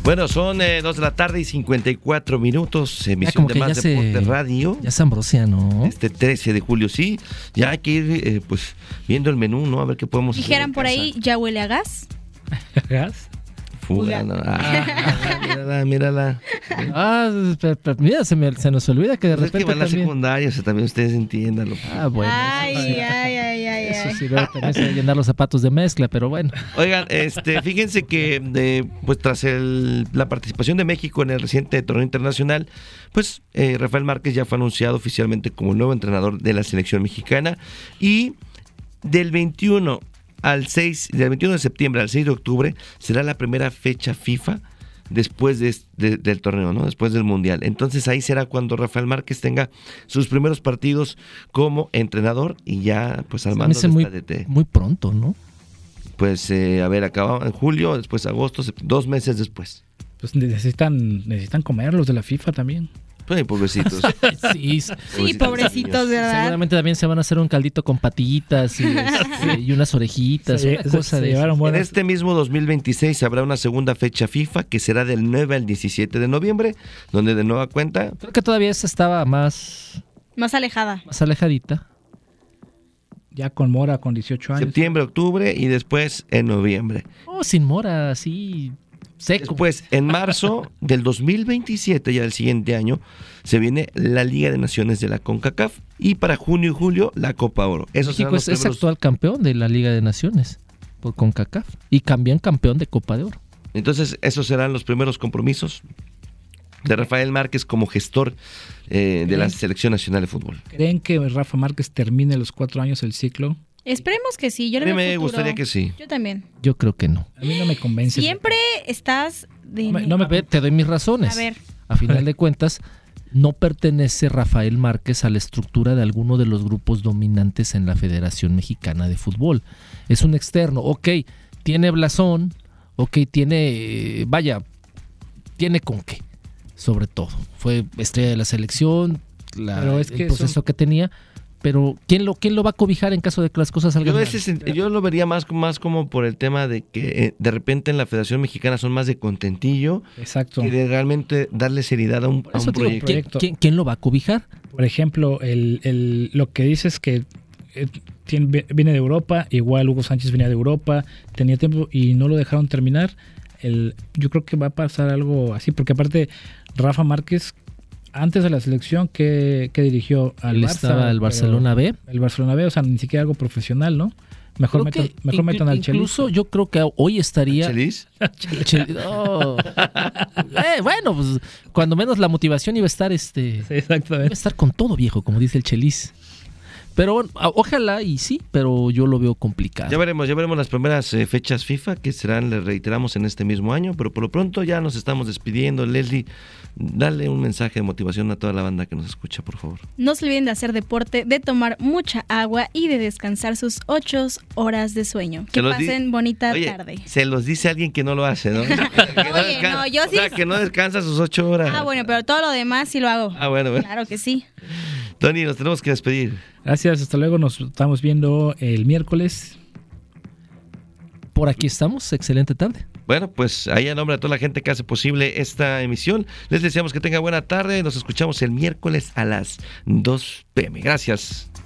Bueno, son 2:54 p.m, emisión de Más Deporte Radio. Ya es Ambrosia, ¿no? Este 13 de julio, sí. Ya hay que ir pues viendo el menú, ¿no? A ver qué podemos hacer. Dijeran por ahí, ¿ya huele a gas? ¿Gas? Fuga, no. Mírala. Mira, se nos olvida que de repente Es que van las también... secundarias, también ustedes entiéndanlo. Bueno. Ay. Eso sí, luego también se va a llenar los zapatos de mezcla, pero bueno. Oigan, fíjense que pues tras la participación de México en el reciente torneo internacional, pues Rafael Márquez ya fue anunciado oficialmente como el nuevo entrenador de la selección mexicana, y del 21 de septiembre al 6 de octubre será la primera fecha FIFA después del torneo, ¿no? Después del Mundial. Entonces ahí será cuando Rafael Márquez tenga sus primeros partidos como entrenador y ya pues al mando de esta DT. Muy pronto, ¿no? Pues acaba en julio, después agosto, 2 meses después. Pues necesitan comer los de la FIFA también. Pues pobrecitos. Sí, pobrecitos, ¿verdad? Seguramente también se van a hacer un caldito con patillitas y unas orejitas. En este mismo 2026 habrá una segunda fecha FIFA que será del 9 al 17 de noviembre, donde de nueva cuenta... Creo que todavía esa estaba más alejada. Más alejadita. Ya con Mora, con 18 años. Septiembre, octubre y después en noviembre. Oh, sin Mora, sí... Seco. Después, en marzo del 2027, ya del siguiente año, se viene la Liga de Naciones de la CONCACAF, y para junio y julio la Copa Oro. México es actual campeón de la Liga de Naciones por CONCACAF y campeón de Copa de Oro. Entonces, esos serán los primeros compromisos de Rafael Márquez como gestor de la Selección Nacional de Fútbol. ¿Creen que Rafa Márquez termine los 4 años el ciclo? Esperemos que sí. Yo a mí me gustaría que sí. Yo también. Yo creo que no. A mí no me convence. Siempre estás... Te doy mis razones. A ver. A final de cuentas, no pertenece Rafael Márquez a la estructura de alguno de los grupos dominantes en la Federación Mexicana de Fútbol. Es un externo. Ok, tiene blasón. Ok, tiene con qué. Sobre todo. Fue estrella de la selección, el proceso que tenía. Pero ¿quién lo va a cobijar en caso de que las cosas salgan mal? Yo lo vería más como por el tema de que de repente en la Federación Mexicana son más de contentillo. Exacto. Que de realmente darle seriedad a un proyecto. ¿Quién lo va a cobijar? Por ejemplo, lo que dices que viene de Europa, igual Hugo Sánchez venía de Europa, tenía tiempo y no lo dejaron terminar. Yo creo que va a pasar algo así, porque aparte Rafa Márquez, antes de la selección, que dirigió al Barça. Estaba el Barcelona B. El Barcelona B, o sea, ni siquiera algo profesional, ¿no? Mejor metan al Chelis. Incluso yo creo que hoy estaría... ¿Chelis? Oh. Bueno, pues cuando menos la motivación iba a estar... Sí, exactamente. Iba a estar con todo, viejo, como dice el Chelis. Pero bueno, ojalá y sí, pero yo lo veo complicado. Ya veremos las primeras fechas FIFA, que serán, les reiteramos, en este mismo año, pero por lo pronto ya nos estamos despidiendo. Leslie, dale un mensaje de motivación a toda la banda que nos escucha, por favor. No se olviden de hacer deporte, de tomar mucha agua y de descansar sus 8 horas de sueño. Que pasen bonita tarde. Se los dice alguien que no lo hace, ¿no? Yo sí. O sea, que no descansa sus 8 horas. Ah, bueno, pero todo lo demás sí lo hago. Ah, bueno. Claro que sí. Tony, nos tenemos que despedir. Gracias, hasta luego, nos estamos viendo el miércoles. Por aquí estamos, excelente tarde. Bueno, pues ahí a nombre de toda la gente que hace posible esta emisión, les deseamos que tengan buena tarde, nos escuchamos el miércoles a las 2 p.m. Gracias.